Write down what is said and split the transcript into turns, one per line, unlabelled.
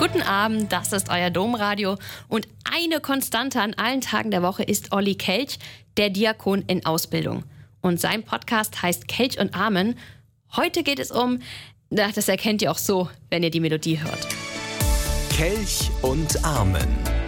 Guten Abend, das ist euer Domradio und eine Konstante an allen Tagen der Woche ist Olli Kelch, der Diakon in Ausbildung. Und sein Podcast heißt Kelch und Amen. Heute geht es um, das erkennt ihr auch so, wenn ihr die Melodie hört.
Kelch und Amen.